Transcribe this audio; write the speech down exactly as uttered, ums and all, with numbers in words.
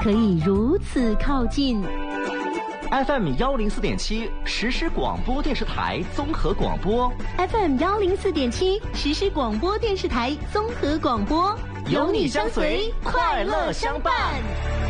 可以如此靠近。 F M 幺零四点七实时广播电视台综合广播 ，F M 幺零四点七实时广播电视台综合广播， 有你相随，快乐相伴。